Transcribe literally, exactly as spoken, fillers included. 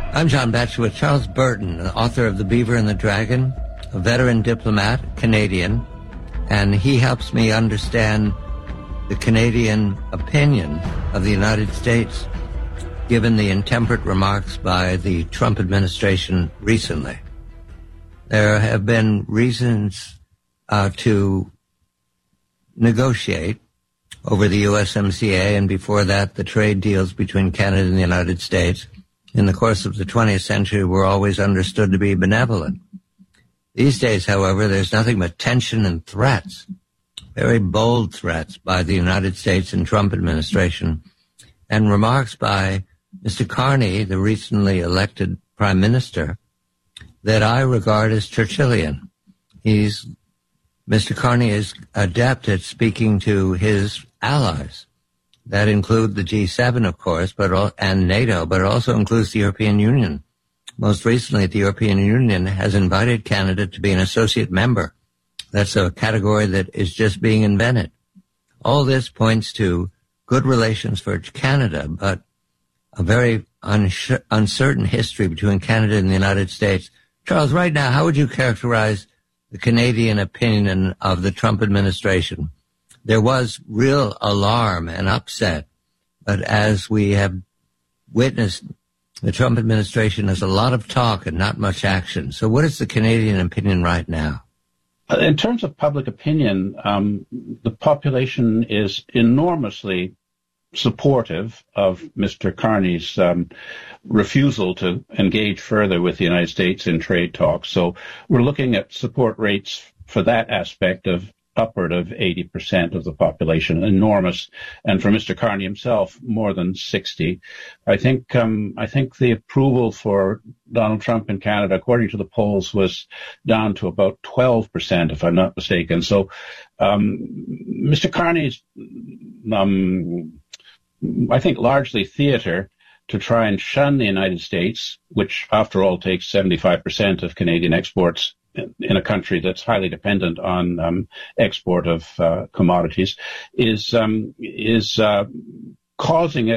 I'm John Batchelor with Charles Burton, the author of The Beaver and the Dragon, a veteran diplomat, Canadian, and he helps me understand the Canadian opinion of the United States given the intemperate remarks by the Trump administration recently. There have been reasons uh, to negotiate over the U S M C A and before that the trade deals between Canada and the United States in the course of the twentieth century were always understood to be benevolent. These days, however, there's nothing but tension and threats, very bold threats by the United States and Trump administration, and remarks by Mister Carney, the recently elected prime minister, that I regard as Churchillian. He's, Mister Carney is adept at speaking to his allies. That include the G seven, of course, but all, and NATO, but it also includes the European Union. Most recently, the European Union has invited Canada to be an associate member. That's a category that is just being invented. All this points to good relations for Canada, but a very uns- uncertain history between Canada and the United States. Charles, right now, how would you characterize the Canadian opinion of the Trump administration? There was real alarm and upset, but as we have witnessed, the Trump administration has a lot of talk and not much action. So what is the Canadian opinion right now? In terms of public opinion, um, the population is enormously supportive of Mister Carney's um, refusal to engage further with the United States in trade talks. So we're looking at support rates for that aspect of upward of eighty percent of the population, enormous, and for Mister Carney himself, more than sixty. I think um, I think the approval for Donald Trump in Canada, according to the polls, was down to about twelve percent, if I'm not mistaken. So um, Mister Carney's, um, I think, largely theater to try and shun the United States, which, after all, takes seventy-five percent of Canadian exports in a country that's highly dependent on um, export of uh, commodities, is um, is uh, causing it